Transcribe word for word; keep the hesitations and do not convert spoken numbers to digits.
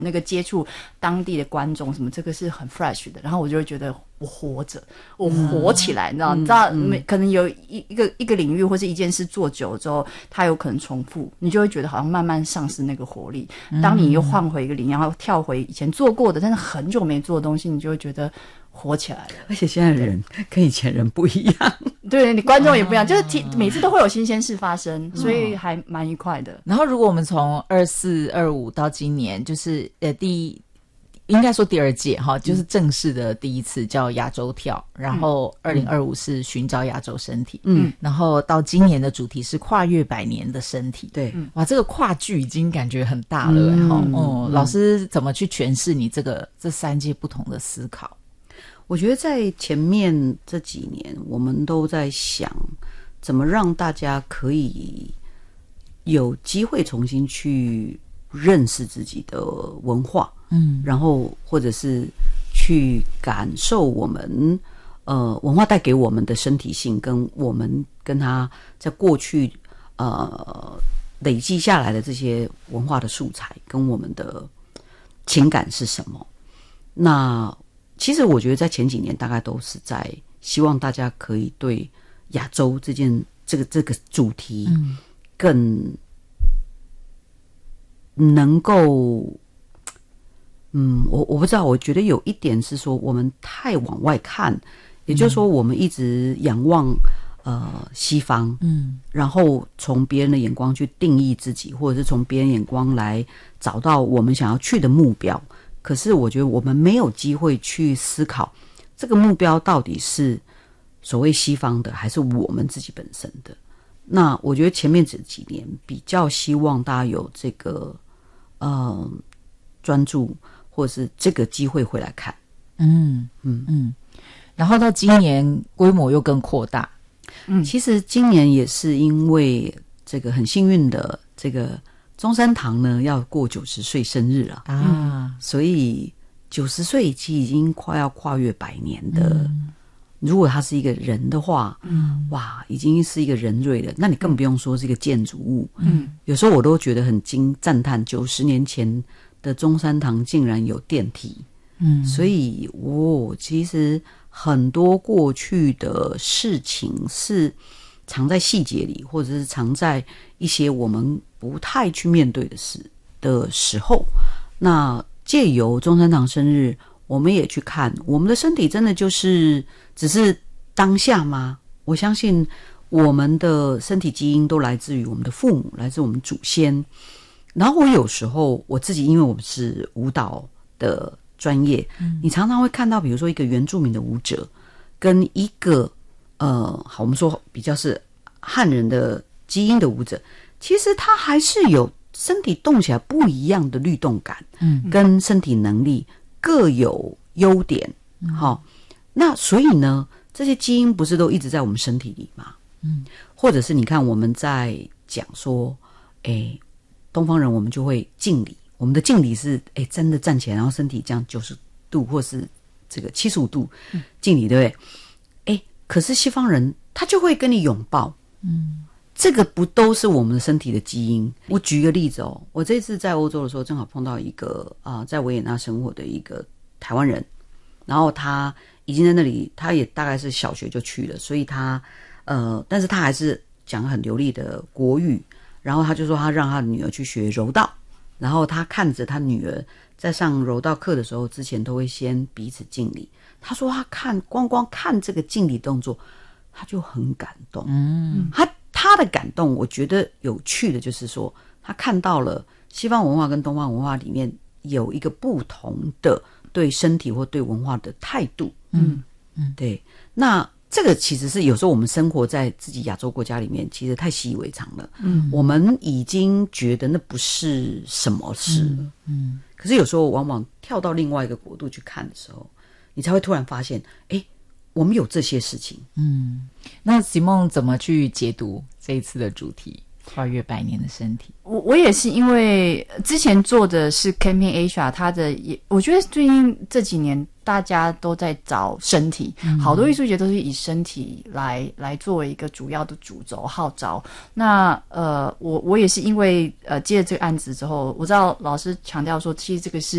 那个接触当地的观众什么，这个是很 fresh 的。然后我就会觉得我活着，我活起来，嗯、你知道？你知道，嗯、可能有一一个一个领域或是一件事做久了之后，它有可能重复，你就会觉得好像慢慢丧失那个活力。当你又换回一个领域，然后跳回以前做过的，但是很久没做的东西，你就会觉得活起来了。 而且现在人跟以前人不一样， 对，你观众也不一样，哦、就是提每次都会有新鲜事发生，哦、所以还蛮愉快的。 然后，如果我们从二四二五到今年，就是呃第一。应该说第二届哈，就是正式的第一次叫亚洲跳，嗯、然后二零二五是寻找亚洲身体，嗯，然后到今年的主题是跨越百年的身体， 对， 哇，这个跨距已经感觉很大了，嗯哦、嗯嗯，老师怎么去诠释你这个这三届不同的思考？ 我觉得在前面这几年，我们都在想怎么让大家可以有机会重新去认识自己的文化，嗯，然后或者是去感受我们呃文化带给我们的身体性，跟我们跟它在过去呃累积下来的这些文化的素材，跟我们的情感是什么。那其实我觉得在前几年大概都是在希望大家可以对亚洲这件这个这个主题更能够，嗯，我我不知道，我觉得有一点是说，我们太往外看，也就是说，我们一直仰望呃西方，嗯，然后从别人的眼光去定义自己，或者是从别人眼光来找到我们想要去的目标。可是，我觉得我们没有机会去思考这个目标到底是所谓西方的，还是我们自己本身的。那我觉得前面这几年比较希望大家有这个呃专注，或者是这个机会回来看， 嗯嗯嗯，然后到今年规模又更扩大， 嗯，其实今年也是因为这个很幸运的，这个中山堂呢要过九十岁生日了啊，嗯、所以九十岁其实已经快要跨越百年的。嗯，如果他是一个人的话，嗯，哇，已经是一个人瑞了，那你更不用说是一个建筑物，嗯，有时候我都觉得很惊赞叹，九十年前的中山堂竟然有电梯，嗯，所以哦，其实很多过去的事情是藏在细节里，或者是藏在一些我们不太去面对的事的时候，那借由中山堂生日，我们也去看我们的身体真的就是只是当下吗？我相信我们的身体基因都来自于我们的父母，来自我们祖先。然后我有时候我自己，因为我们是舞蹈的专业，嗯，你常常会看到比如说一个原住民的舞者跟一个呃好我们说比较是汉人的基因的舞者，其实他还是有身体动起来不一样的律动感，嗯，跟身体能力各有优点，好，嗯，那所以呢，这些基因不是都一直在我们身体里吗？嗯，或者是你看我们在讲说，诶，东方人我们就会敬礼，我们的敬礼是诶真的站起来，然后身体这样九十度或是这个七十五度敬礼，对不对？诶，可是西方人他就会跟你拥抱，嗯，这个不都是我们的身体的基因？我举一个例子哦，我这次在欧洲的时候，正好碰到一个啊，呃，在维也纳生活的一个台湾人，然后他已经在那里，他也大概是小学就去了，所以他呃，但是他还是讲很流利的国语。然后他就说他让他的女儿去学柔道，然后他看着他女儿在上柔道课的时候，之前都会先彼此敬礼。他说他看光光看这个敬礼动作，他就很感动。嗯，他他的感动，我觉得有趣的就是说，他看到了西方文化跟东方文化里面有一个不同的对身体或对文化的态度。嗯嗯，对，那。这个其实是有时候我们生活在自己亚洲国家里面，其实太习以为常了。嗯，我们已经觉得那不是什么事了。嗯，嗯，可是有时候往往跳到另外一个国度去看的时候，你才会突然发现，哎，我们有这些事情。 嗯，那 Simone 怎么去解读这一次的主题？ 跨越百年的身体。 我我也是因为之前做的是 Camping Asia， 它的也我觉得最近这几年大家都在找身体，嗯、好多艺术节都是以身体来来作为一个主要的主轴号召。那呃，我我也是因为呃接了这个案子之后，我知道老师强调说，其实这个是